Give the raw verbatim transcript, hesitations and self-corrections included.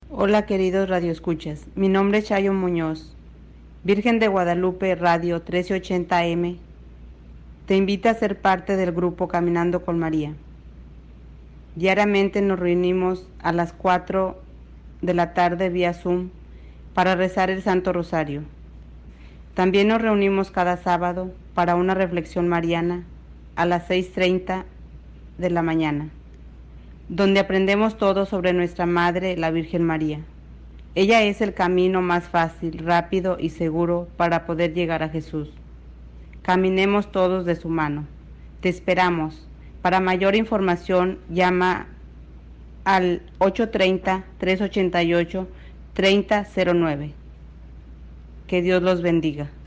Hola queridos radioescuchas, mi nombre es Chayo Muñoz, Virgen de Guadalupe Radio mil trescientos ochenta eme, te invita a ser parte del grupo Caminando con María. Diariamente nos reunimos a las cuatro de la tarde vía Zoom para rezar el Santo Rosario. También nos reunimos cada sábado para una reflexión mariana a las seis treinta de la mañana, donde aprendemos todo sobre nuestra Madre, la Virgen María. Ella es el camino más fácil, rápido y seguro para poder llegar a Jesús. Caminemos todos de su mano. Te esperamos. Para mayor información, llama al ocho tres cero, tres ocho ocho, tres cero cero nueve. Que Dios los bendiga.